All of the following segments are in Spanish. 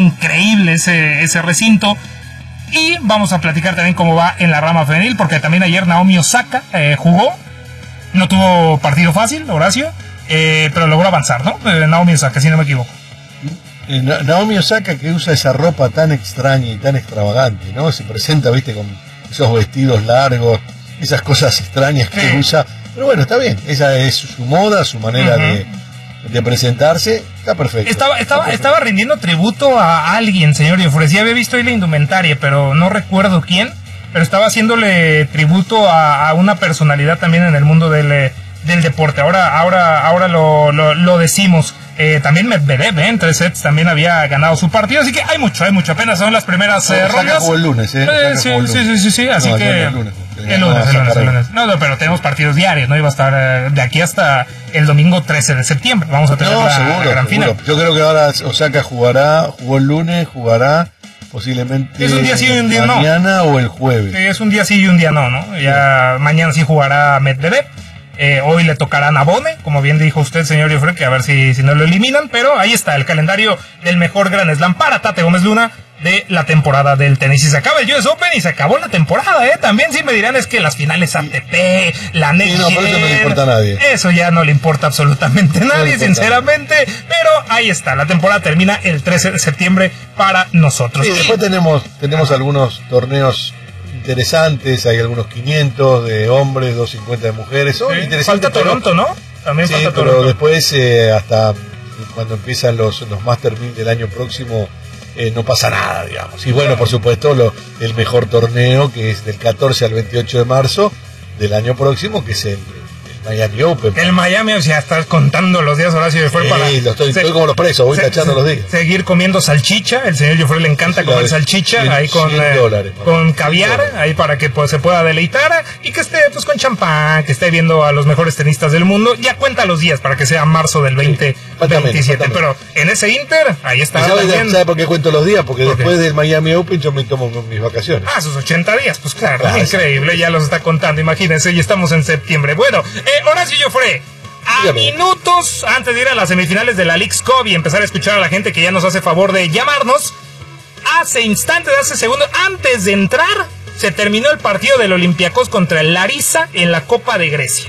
increíble ese recinto. Y vamos a platicar también cómo va en la rama femenil, porque también ayer Naomi Osaka jugó. No tuvo partido fácil, Horacio, pero logró avanzar, ¿no? Naomi Osaka, si no me equivoco. Naomi Osaka, que usa esa ropa tan extraña y tan extravagante, ¿no? Se presenta, viste, con esos vestidos largos, esas cosas extrañas que usa. Pero bueno, está bien, esa es su moda, su manera de presentarse, está perfecto. Estaba rindiendo tributo a alguien, señor, y ofrecía, había visto ahí la indumentaria, pero no recuerdo quién, pero estaba haciéndole tributo a una personalidad también en el mundo del deporte. Ahora lo decimos. También Medvedev en 3 sets también había ganado su partido, así que hay mucho, apenas son las primeras rondas. Jugó el lunes, sí, así no, que el lunes. No, pero tenemos partidos diarios, ¿no? Iba a estar de aquí hasta el domingo 13 de septiembre. Vamos a tener la gran final. Yo creo que ahora Osaka jugó el lunes, posiblemente es un día sí y un día mañana no. O el jueves. Es un día sí y un día no, ¿no? Ya mañana sí jugará Medvedev. Hoy le tocará a Nabone, como bien dijo usted, señor Jofre, que a ver si no lo eliminan, pero ahí está el calendario del mejor Grand Slam para Tate Gómez Luna de la temporada del tenis. Y se acaba el US Open y se acabó la temporada, También sí me dirán es que las finales ATP, la Next no, pero eso no le importa a nadie. Eso ya no le importa absolutamente a nadie, sinceramente, pero ahí está, la temporada termina el 13 de septiembre para nosotros. Y después tenemos algunos torneos interesantes, hay algunos 500 de hombres, 250 de mujeres. Falta Toronto, ¿no? También sí, falta pero Toronto. Después hasta cuando empiezan los Master 1000 del año próximo no pasa nada, digamos. Y bueno, por supuesto el mejor torneo, que es del 14 al 28 de marzo del año próximo, que es el Miami Open. El Miami, o sea, estás contando los días, Horacio, fue para... estoy como los presos, voy tachando los días. Seguir comiendo salchicha, el señor Jofre le encanta comer salchicha, ahí con caviar, ahí para que se pueda deleitar, y que esté pues con champán, que esté viendo a los mejores tenistas del mundo. Ya cuenta los días para que sea marzo del 2027, pero en ese Inter, ahí está. ¿Sabe por qué cuento los días? Porque después del Miami Open yo me tomo mis vacaciones. Sus 80 días, pues claro, increíble, ya los está contando, imagínense, y estamos en septiembre. Bueno, Horacio Jofre, minutos antes de ir a las semifinales de la Leagues Cup y empezar a escuchar a la gente que ya nos hace favor de llamarnos, hace segundos, antes de entrar, se terminó el partido del Olympiacos contra el Larissa en la Copa de Grecia.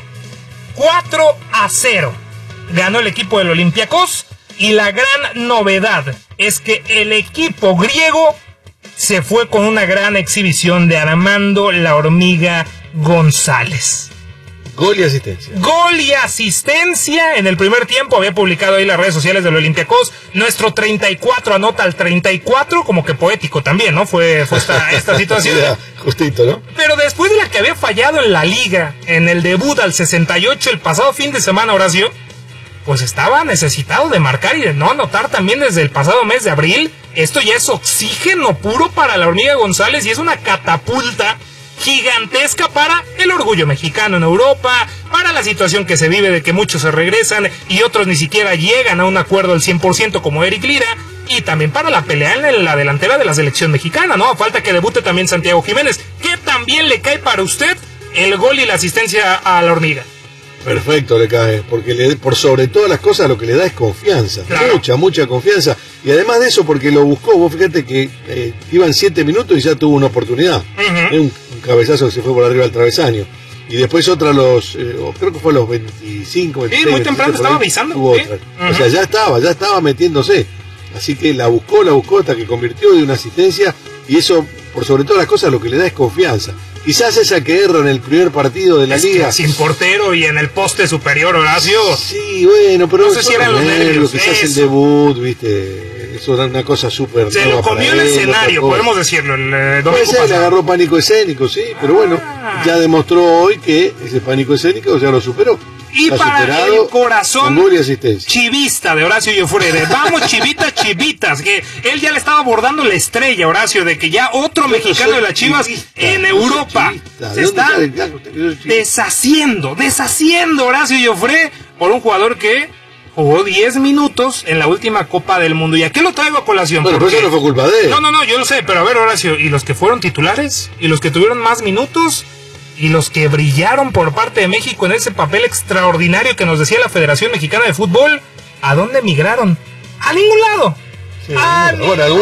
4-0 ganó el equipo del Olympiacos, y la gran novedad es que el equipo griego se fue con una gran exhibición de Armando La Hormiga González. Gol y asistencia. Gol y asistencia en el primer tiempo. Había publicado ahí las redes sociales del Olympiacos. Nuestro 34 anota al 34, como que poético también, ¿no? Fue esta situación. Justito, ¿no? Pero después de la que había fallado en la liga, en el debut al 68 el pasado fin de semana, Horacio, pues estaba necesitado de marcar y de no anotar también desde el pasado mes de abril. Esto ya es oxígeno puro para La Hormiga González y es una catapulta gigantesca para el orgullo mexicano en Europa, para la situación que se vive de que muchos se regresan y otros ni siquiera llegan a un acuerdo al 100% como Eric Lira, y también para la pelea en la delantera de la selección mexicana, ¿no? Falta que debute también Santiago Jiménez, que también le cae para usted el gol y la asistencia a La Hormiga. Perfecto, le cae, porque por sobre todas las cosas lo que le da es confianza, claro. mucha confianza, y además de eso porque lo buscó. Vos fíjate que iban 7 minutos y ya tuvo una oportunidad, un cabezazo que se fue por arriba del travesaño, y después otra creo que fue a los 25, 26, muy temprano estaba avisando, o sea, ya estaba metiéndose, así que la buscó hasta que convirtió de una asistencia, y eso por sobre todas las cosas lo que le da es confianza. Quizás esa que erra en el primer partido de la liga. Sin portero y en el poste superior, Horacio. Sí, bueno, pero no sé si eran los nervios. Quizás el debut, viste, eso era una cosa súper. Se lo comió el escenario, podemos decirlo. Puede ser, le agarró pánico escénico, sí, pero bueno, ya demostró hoy que ese pánico escénico ya lo superó. Y para el corazón chivista de Horacio Jofre, vamos chivitas, que él ya le estaba abordando la estrella, Horacio, de que ya otro mexicano de las Chivas en Europa se está deshaciendo, Horacio Jofre, por un jugador que jugó 10 minutos en la última Copa del Mundo. ¿Y a qué lo traigo a colación? Bueno, pero eso no fue culpa de él. No, yo lo sé, pero a ver, Horacio, ¿y los que fueron titulares? ¿Y los que tuvieron más minutos? Y los que brillaron por parte de México en ese papel extraordinario que nos decía la Federación Mexicana de Fútbol, ¿a dónde migraron? A ningún lado. Sí,